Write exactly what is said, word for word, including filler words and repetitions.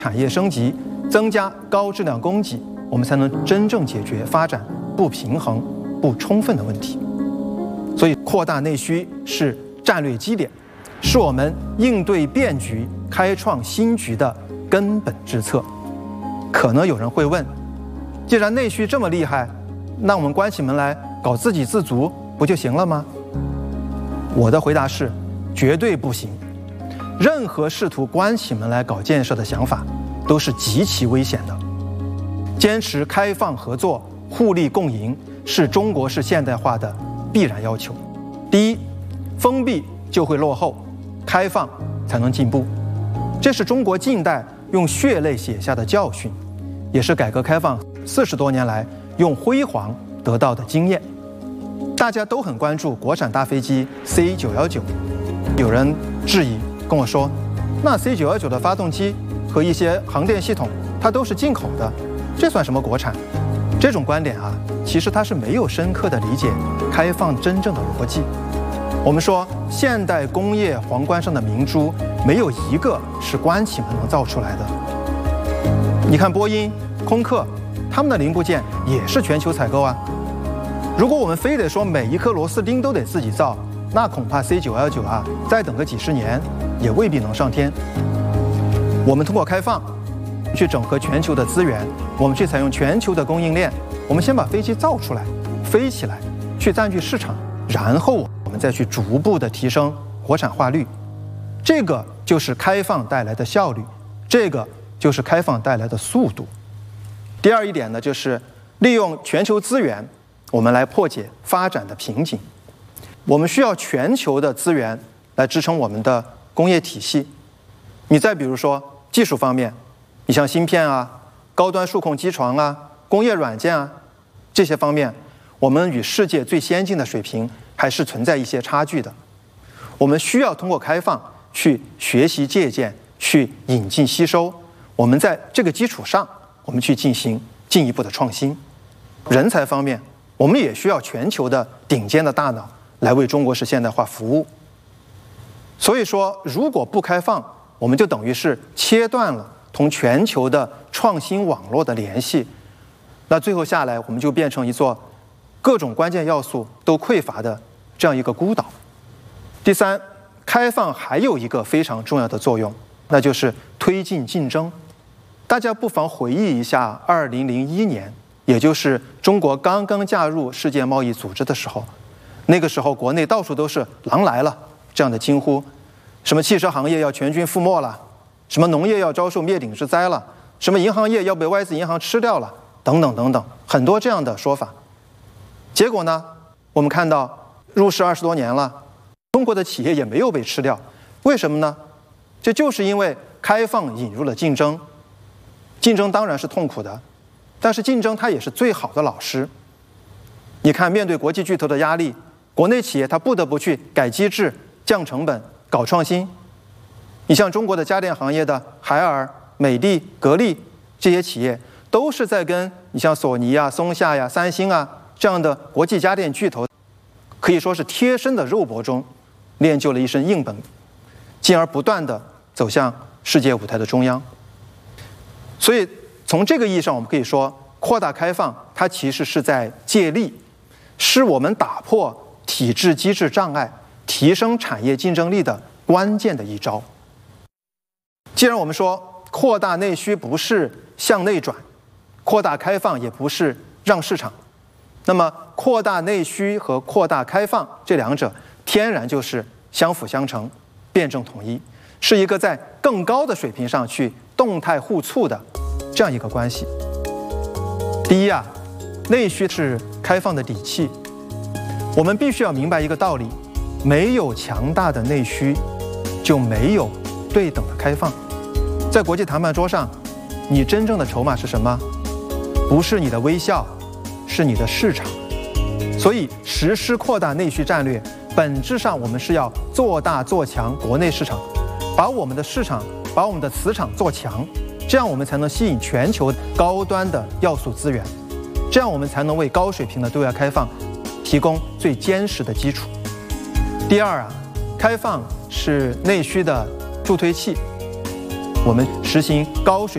产业升级，增加高质量供给，我们才能真正解决发展不平衡、不充分的问题。所以，扩大内需是战略基点，是我们应对变局、开创新局的根本之策。可能有人会问，既然内需这么厉害，那我们关起门来搞自给自足不就行了吗？我的回答是，绝对不行。任何试图关起门来搞建设的想法，都是极其危险的。坚持开放合作、互利共赢，是中国式现代化的必然要求。第一，封闭就会落后，开放才能进步。这是中国近代用血泪写下的教训，也是改革开放四十多年来用辉煌得到的经验。大家都很关注国产大飞机 C 九一九，有人质疑跟我说，那 C 九一九的发动机和一些航电系统，它都是进口的，这算什么国产？这种观点啊，其实它是没有深刻的理解开放真正的逻辑。我们说，现代工业皇冠上的明珠，没有一个是关起门能造出来的。你看波音、空客，他们的零部件也是全球采购啊。如果我们非得说每一颗螺丝钉都得自己造，那恐怕 C 九一九啊，再等个几十年也未必能上天。我们通过开放去整合全球的资源，我们去采用全球的供应链，我们先把飞机造出来，飞起来，去占据市场，然后我们再去逐步的提升国产化率。这个就是开放带来的效率，这个就是开放带来的速度。第二一点呢，就是利用全球资源，我们来破解发展的瓶颈。我们需要全球的资源来支撑我们的工业体系。你再比如说技术方面，你像芯片啊、高端数控机床啊、工业软件啊这些方面，我们与世界最先进的水平还是存在一些差距的。我们需要通过开放去学习借鉴，去引进吸收。我们在这个基础上，我们去进行进一步的创新。人才方面，我们也需要全球的顶尖的大脑来为中国式现代化服务。所以说，如果不开放，我们就等于是切断了同全球的创新网络的联系。那最后下来，我们就变成一座各种关键要素都匮乏的这样一个孤岛。第三，开放还有一个非常重要的作用，那就是推进竞争。大家不妨回忆一下二零零一年，也就是中国刚刚加入世界贸易组织的时候，那个时候国内到处都是狼来了这样的惊呼，什么汽车行业要全军覆没了，什么农业要遭受灭顶之灾了，什么银行业要被外资银行吃掉了，等等等等，很多这样的说法。结果呢，我们看到入世二十多年了，中国的企业也没有被吃掉。为什么呢？这就是因为开放引入了竞争。竞争当然是痛苦的，但是竞争它也是最好的老师。你看，面对国际巨头的压力，国内企业它不得不去改机制、降成本、搞创新。你像中国的家电行业的海尔、美的、格力这些企业，都是在跟你像索尼啊、松下呀、三星啊这样的国际家电巨头，可以说是贴身的肉搏中练就了一身硬本，进而不断的走向世界舞台的中央。所以从这个意义上，我们可以说，扩大开放它其实是在借力，是我们打破体制机制障碍、提升产业竞争力的关键的一招。既然我们说扩大内需不是向内转，扩大开放也不是让市场，那么扩大内需和扩大开放这两者天然就是相辅相成、辩证统一，是一个在更高的水平上去动态互促的这样一个关系。第一啊，内需是开放的底气。我们必须要明白一个道理，没有强大的内需，就没有对等的开放。在国际谈判桌上，你真正的筹码是什么？不是你的微笑，是你的市场。所以实施扩大内需战略，本质上我们是要做大做强国内市场，把我们的市场把我们的磁场做强，这样我们才能吸引全球高端的要素资源，这样我们才能为高水平的对外开放提供最坚实的基础。第二啊，开放是内需的助推器，我们实行高水